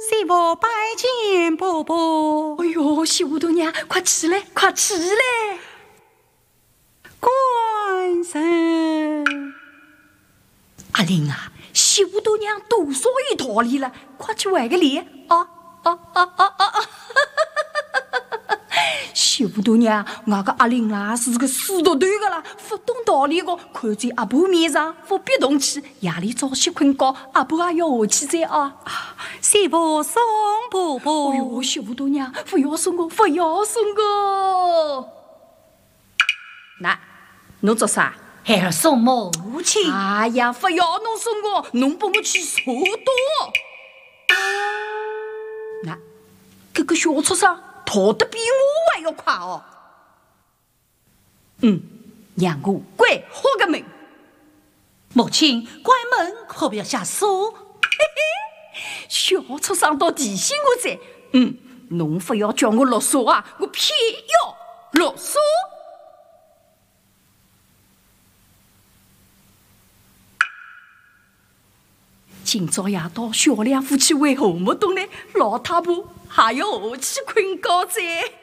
媳妇拜见婆婆。 哎呦，媳妇大娘，快起来，快起来！ 官人， 阿玲啊，媳妇大娘多说有道理了，快去换个脸啊！媳妇大娘，我个阿玲啦是个死捣蛋个啦，不懂道理个，看在阿婆面上不别动气，夜里早些困觉，阿婆也要下去在啊！ 媳妇送婆婆。 哎呦，媳妇大娘，不要送我，不要送我！那，侬做啥？ 孩儿送母亲。 哎呀，不要侬送我，侬帮我去查刀。那，这个小畜生逃得比我还要快哦。让我关好个门。 母亲，关门可不要下锁。 小畜生到提醒我噻。侬不要叫我落锁啊，我偏要落锁。今朝夜到，小两夫妻为何没动呢？老太婆还要下去困觉噻。